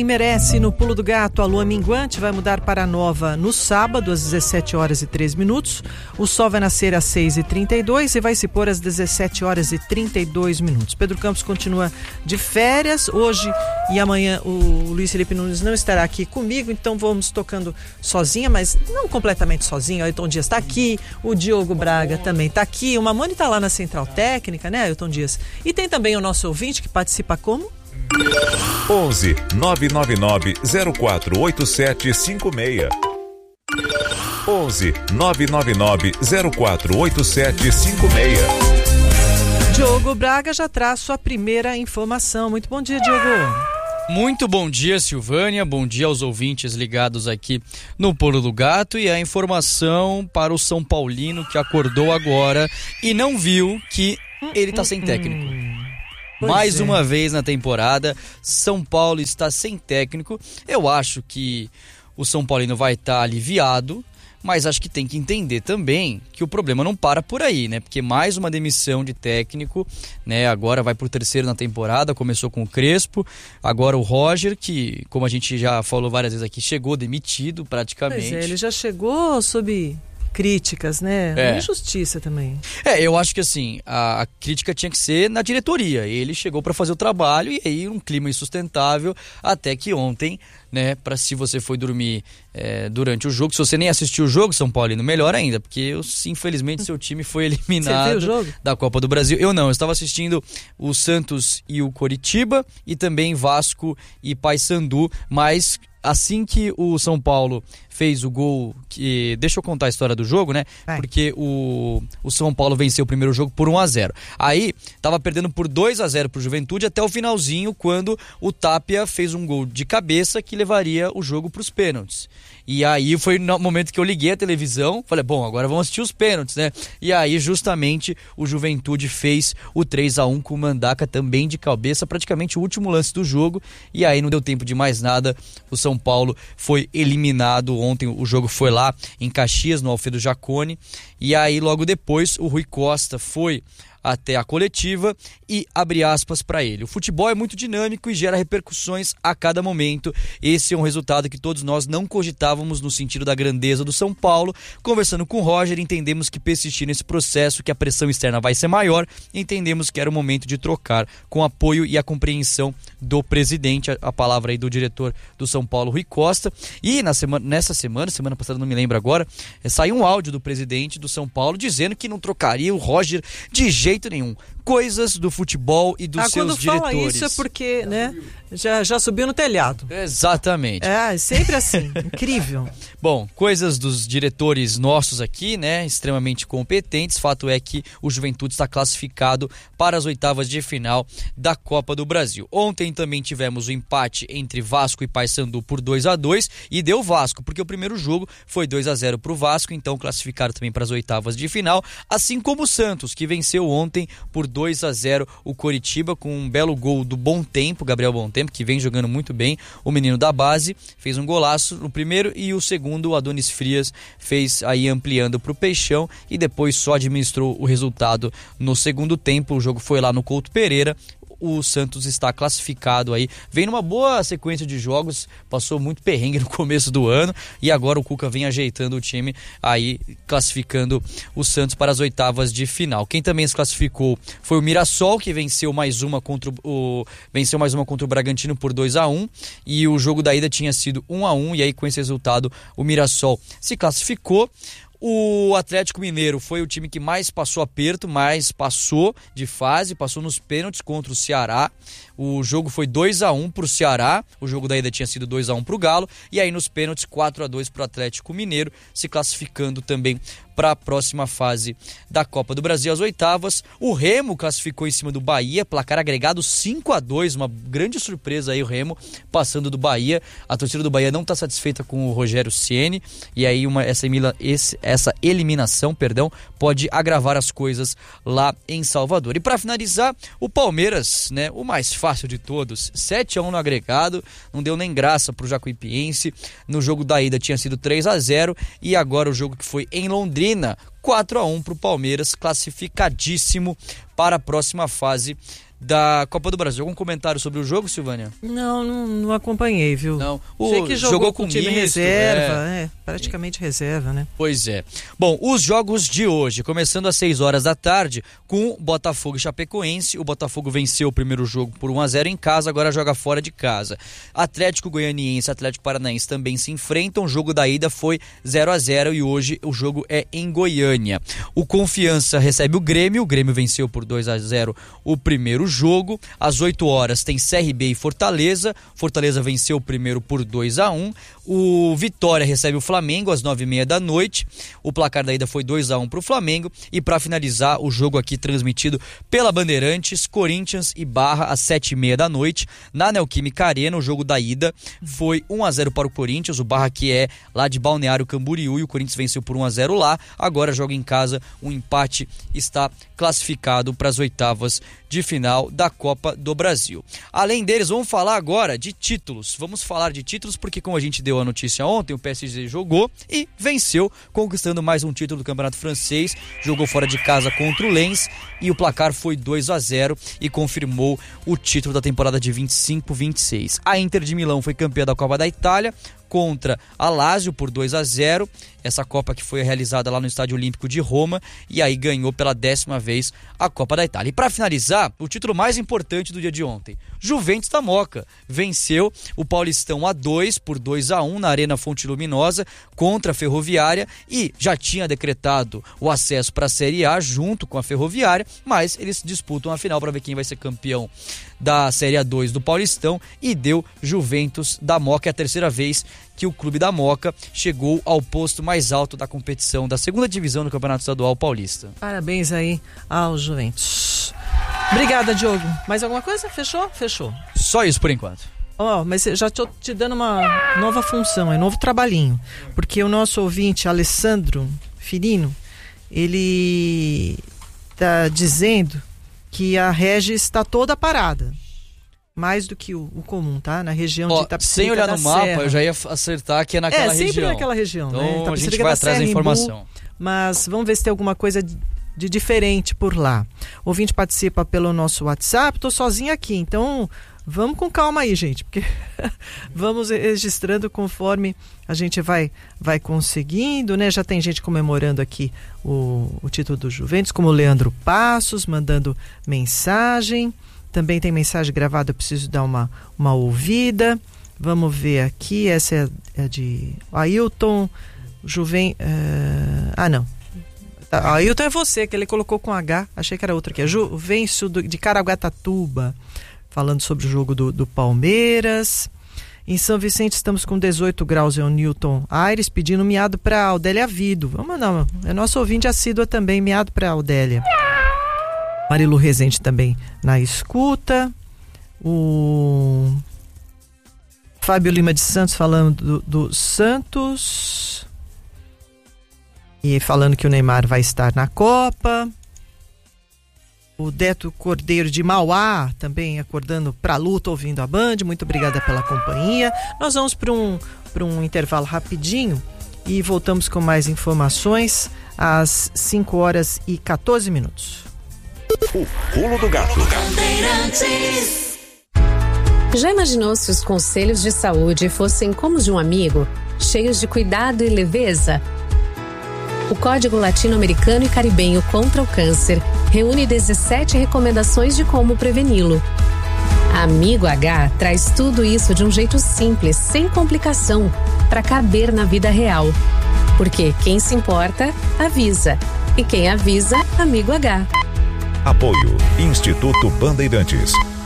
Merece no Pulo do Gato. A lua minguante vai mudar para nova no sábado às 17h03. O sol vai nascer às 6h32 e vai se pôr às 17h32. Pedro Campos continua de férias hoje e amanhã. O Luiz Felipe Nunes não estará aqui comigo, então vamos tocando sozinha, mas não completamente sozinha. O Ailton Dias está aqui, o Diogo Braga também está aqui, o Mamone está lá na Central Técnica, né, Ailton Dias? E tem também o nosso ouvinte que participa como? 11 999 048756. 11 999 048756. Diogo Braga já traz sua primeira informação. Muito bom dia, Diogo. Muito bom dia, Silvânia. Bom dia aos ouvintes ligados aqui no Pulo do Gato. E a informação para o São Paulino que acordou agora e não viu que ele está sem técnico. Mais uma vez na temporada, São Paulo está sem técnico. Eu acho que o São Paulino vai estar aliviado, mas acho que tem que entender também que o problema não para por aí, né? Porque mais uma demissão de técnico, né? Agora vai pro terceiro na temporada, começou com o Crespo, agora o Roger, que, como a gente já falou várias vezes aqui, chegou demitido praticamente. Pois é, ele já chegou sob críticas, né? Injustiça também. Eu acho que assim, a crítica tinha que ser na diretoria. Ele chegou para fazer o trabalho e aí um clima insustentável até que ontem, né, para se você foi dormir durante o jogo, se você nem assistiu o jogo, São Paulino, melhor ainda, porque infelizmente seu time foi eliminado da Copa do Brasil. Eu estava assistindo o Santos e o Coritiba e também Vasco e Paysandu, mas assim que o São Paulo fez o gol, deixa eu contar a história do jogo, né? Porque o São Paulo venceu o primeiro jogo por 1-0. Aí, tava perdendo por 2-0 pro Juventude até o finalzinho, quando o Tapia fez um gol de cabeça que levaria o jogo pros pênaltis. E aí foi no momento que eu liguei a televisão, falei, bom, agora vamos assistir os pênaltis, né? E aí, justamente, o Juventude fez o 3-1 com o Mandaca também de cabeça, praticamente o último lance do jogo, e aí não deu tempo de mais nada, o São Paulo foi eliminado. Ontem o jogo foi lá em Caxias, no Alfredo Jaconi, e aí logo depois o Rui Costa foi até a coletiva e abre aspas para ele. O futebol é muito dinâmico e gera repercussões a cada momento. Esse é um resultado que todos nós não cogitávamos no sentido da grandeza do São Paulo. Conversando com o Roger, entendemos que persistir nesse processo, que a pressão externa vai ser maior, entendemos que era o momento de trocar com apoio e a compreensão do presidente, a palavra aí do diretor do São Paulo, Rui Costa. E nessa semana passada, não me lembro agora, saiu um áudio do presidente do São Paulo dizendo que não trocaria o Roger de jeito nenhum. Coisas do futebol e dos seus diretores. Quando fala isso é porque, né, já subiu no telhado. Exatamente. Sempre assim, incrível. Bom, coisas dos diretores nossos aqui, né, extremamente competentes. Fato é que o Juventude está classificado para as oitavas de final da Copa do Brasil. Ontem também tivemos o empate entre Vasco e Paysandu por 2-2 e deu Vasco, porque o primeiro jogo foi 2-0 para o Vasco, então classificaram também para as oitavas de final, assim como o Santos, que venceu ontem por 2-0 o Coritiba com um belo gol do Bom Tempo, Gabriel Bom Tempo, que vem jogando muito bem, o menino da base, fez um golaço no primeiro e o segundo, o Adonis Frias, fez aí ampliando para o Peixão e depois só administrou o resultado no segundo tempo. O jogo foi lá no Couto Pereira. O Santos está classificado aí, vem numa boa sequência de jogos, passou muito perrengue no começo do ano e agora o Cuca vem ajeitando o time aí, classificando o Santos para as oitavas de final. Quem também se classificou foi o Mirassol, que venceu mais uma contra o Bragantino por 2-1 e o jogo da ida tinha sido 1-1 e aí com esse resultado o Mirassol se classificou. O Atlético Mineiro foi o time que mais passou aperto, mais passou de fase, passou nos pênaltis contra o Ceará. O jogo foi 2-1 para o Ceará, o jogo da ida tinha sido 2-1 para o Galo, e aí nos pênaltis 4-2 para o Atlético Mineiro, se classificando também para a próxima fase da Copa do Brasil, as oitavas. O Remo classificou em cima do Bahia, placar agregado 5-2, uma grande surpresa aí o Remo passando do Bahia. A torcida do Bahia não está satisfeita com o Rogério Ceni, e aí essa eliminação, pode agravar as coisas lá em Salvador. E para finalizar, o Palmeiras, né, o mais fácil de todos, 7-1 no agregado, não deu nem graça pro Jacuipiense. No jogo da ida tinha sido 3-0 e agora o jogo que foi em Londrina, 4-1 pro Palmeiras, classificadíssimo para a próxima fase da Copa do Brasil. Algum comentário sobre o jogo, Silvânia? Não acompanhei, viu? Não. Sei que jogou com time misto, reserva, praticamente reserva, né? Pois é. Bom, os jogos de hoje, começando às 6 horas da tarde, com Botafogo e Chapecoense. O Botafogo venceu o primeiro jogo por 1-0 em casa, agora joga fora de casa. Atlético Goianiense e Atlético Paranaense também se enfrentam. O jogo da ida foi 0-0 e hoje o jogo é em Goiânia. O Confiança recebe o Grêmio venceu por 2-0 o primeiro jogo. Às 8 horas tem CRB e Fortaleza venceu o primeiro por 2-1. O Vitória recebe o Flamengo às 9h30 da noite. O placar da ida foi 2-1 para o Flamengo. E para finalizar o jogo aqui transmitido pela Bandeirantes, Corinthians e Barra às 7h30 da noite na Neoquímica Arena. O jogo da ida foi 1-0 para o Corinthians. O Barra, que é lá de Balneário Camboriú, e o Corinthians venceu por 1-0 lá. Agora joga em casa, um empate, está classificado para as oitavas de final da Copa do Brasil. Além deles, vamos falar agora de títulos. Vamos falar de títulos porque, como a gente deu a notícia ontem, o PSG jogou e venceu, conquistando mais um título do Campeonato Francês. Jogou fora de casa contra o Lens e o placar foi 2-0 e confirmou o título da temporada de 25-26. A Inter de Milão foi campeã da Copa da Itália contra a Lazio por 2-0, essa Copa que foi realizada lá no Estádio Olímpico de Roma, e aí ganhou pela 10ª vez a Copa da Itália. E para finalizar, o título mais importante do dia de ontem, Juventus da Moca venceu o Paulistão A2 por 2-1 na Arena Fonte Luminosa contra a Ferroviária, e já tinha decretado o acesso para a Série A junto com a Ferroviária, mas eles disputam a final para ver quem vai ser campeão da Série A2 do Paulistão, e deu Juventus da Moca. É a terceira vez que o Clube da Moca chegou ao posto mais alto da competição da segunda divisão do Campeonato Estadual Paulista. Parabéns aí ao Juventus. Obrigada, Diogo. Mais alguma coisa? Fechou? Fechou. Só isso por enquanto. Mas já estou te dando uma nova função, novo trabalhinho, porque o nosso ouvinte Alessandro Firino, ele está dizendo que a Regi está toda parada, mais do que o comum, tá? Na região de Itapecerica. Sem olhar no mapa, eu já ia acertar que é naquela região. Sempre naquela região, então, né? A gente vai atrás da informação. Mas vamos ver se tem alguma coisa de diferente por lá. O ouvinte participa pelo nosso WhatsApp, tô sozinha aqui, então vamos com calma aí, gente, porque vamos registrando conforme a gente vai conseguindo, né? Já tem gente comemorando aqui o título do Juventus, como o Leandro Passos, mandando mensagem. Também tem mensagem gravada, eu preciso dar uma ouvida. Vamos ver aqui, essa é de Ailton não. Ailton é você, que ele colocou com H, achei que era outra aqui. Juvencio de Caraguatatuba, falando sobre o jogo do Palmeiras. Em São Vicente estamos com 18 graus, é o Newton Aires pedindo miado para Audélia Vido. Vamos não, é nosso ouvinte assídua também, miado para Audélia. Marilu Rezende também na escuta. O Fábio Lima de Santos falando do Santos e falando que o Neymar vai estar na Copa. O Deto Cordeiro de Mauá também acordando para a luta, ouvindo a Band. Muito obrigada pela companhia. Nós vamos para um intervalo rapidinho e voltamos com mais informações às 5h14. O Pulo do Gato. Já imaginou se os conselhos de saúde fossem como os de um amigo, cheios de cuidado e leveza? O Código Latino-Americano e Caribenho contra o Câncer reúne 17 recomendações de como preveni-lo. Amigo H traz tudo isso de um jeito simples, sem complicação, para caber na vida real. Porque quem se importa, avisa. E quem avisa, Amigo H. Apoio Instituto Bandeirantes.